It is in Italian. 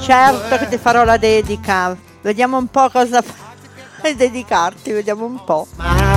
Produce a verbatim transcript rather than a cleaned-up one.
Certo che ti farò la dedica. Vediamo un po' cosa fai dedicarti, vediamo un po'.